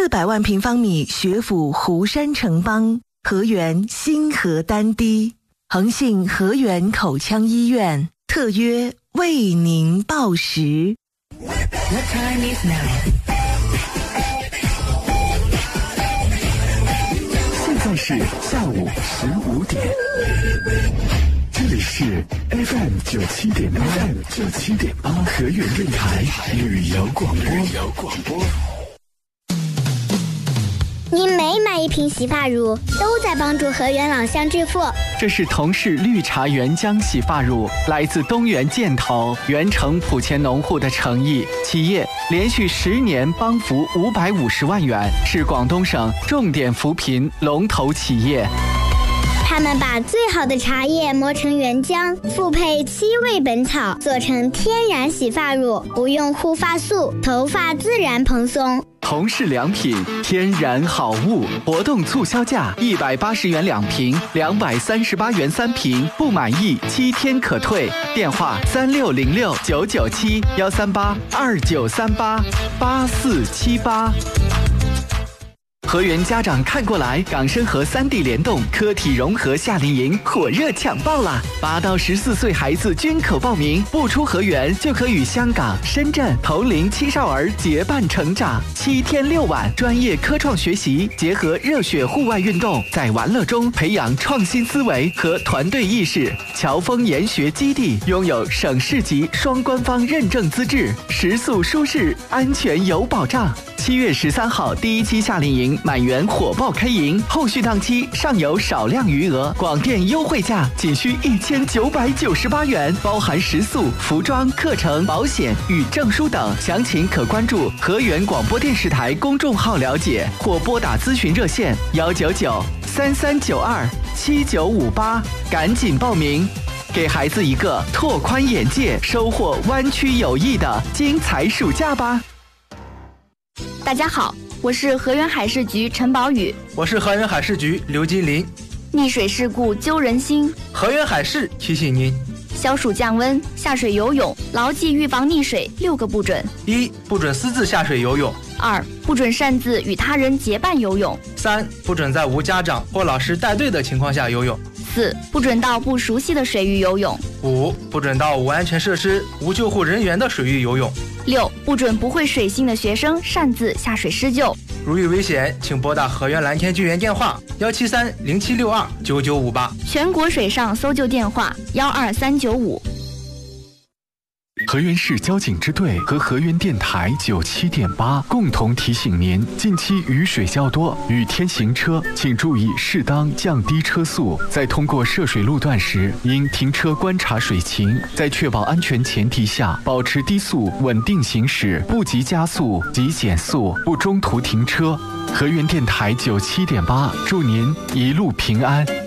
400万平方米学府湖山城邦，河源新河丹堤，恒信河源口腔医院特约为您报时。 What time is now? 现在是下午15点，这里是 FM 97.8河源电台旅游广播。 您每买一瓶洗发乳，都在帮助河源老乡致富。 这是同是绿茶原浆洗发乳，来自东源建投原城莆前农户的诚意。企业连续10年帮扶550万元，是广东省重点扶贫龙头企业。 他们把最好的茶叶磨成原浆，复配7味本草，做成天然洗发乳，不用护发素，头发自然蓬松。 同是良品，天然好物，活动促销价180元2瓶，238元3瓶，不满意7天可退。电话3606-997-138-2938-8478。河源家长看过来，港深河3地联动，科体融合夏令营火热抢报啦！8到14岁孩子均可报名，不出河源就可与香港、深圳同龄青少儿结伴成长。7天6晚，专业科创学习，结合热血户外运动，在玩乐中培养创新思维和团队意识。侨丰研学基地拥有省市级双官方认证资质，食宿舒适，安全有保障。7月13号第一期夏令营满员火爆开营，后续档期尚有少量余额，广电优惠价仅需1998元，包含食宿、服装、课程、保险与证书等。详情可关注河源广播电视台公众号了解，或拨打咨询热线199-3392-7958，赶紧报名，给孩子一个拓宽眼界、收获湾区友谊的精彩暑假吧。 大家好，我是河源海事局陈宝宇。 我是河源海事局刘金林。 溺水事故揪人心， 河源海事提醒您： 消暑降温，下水游泳牢记预防溺水6个不准。 1. 不准私自下水游泳。 2. 不准擅自与他人结伴游泳。 3. 不准在无家长或老师带队的情况下游泳。 4. 不准到不熟悉的水域游泳。 5. 不准到无安全设施、无救护人员的水域游泳。 6. 不准不会水性的学生擅自下水施救。 如遇危险，请拨打河源蓝天救援电话17307629958， 全国水上搜救电话12395。 河源市交警支队和河源电台97.8共同提醒您：近期雨水较多，雨天行车请注意适当降低车速，在通过涉水路段时，应停车观察水情，在确保安全前提下，保持低速稳定行驶，不急加速及减速，不中途停车。河源电台97.8祝您一路平安。